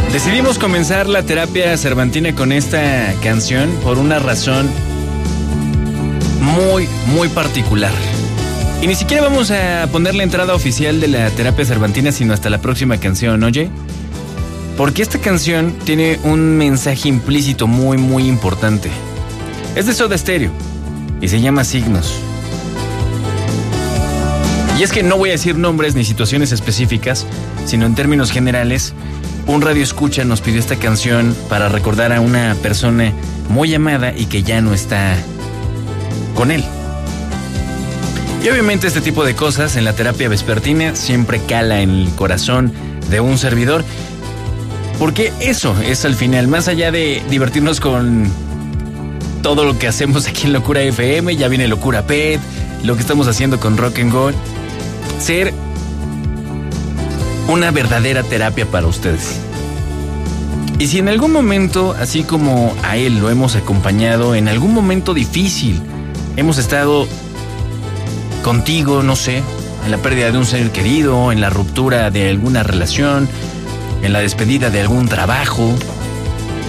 Decidimos comenzar la terapia cervantina con esta canción por una razón muy particular. Y ni siquiera vamos a poner la entrada oficial de la terapia cervantina, sino hasta la próxima canción, ¿oye? Porque esta canción tiene un mensaje implícito muy importante. Es de Soda Stereo y se llama Signos. Y es que no voy a decir nombres ni situaciones específicas, sino en términos generales, un radioescucha nos pidió esta canción para recordar a una persona muy amada y que ya no está con él. Y obviamente este tipo de cosas en la terapia vespertina siempre cala en el corazón de un servidor, porque eso es al final, más allá de divertirnos con todo lo que hacemos aquí en Locura FM, ya viene Locura Pet, lo que estamos haciendo con Rock and Go, ser una verdadera terapia para ustedes. Y si en algún momento, así como a él lo hemos acompañado, en algún momento difícil, hemos estado contigo, no sé, en la pérdida de un ser querido, en la ruptura de alguna relación, en la despedida de algún trabajo,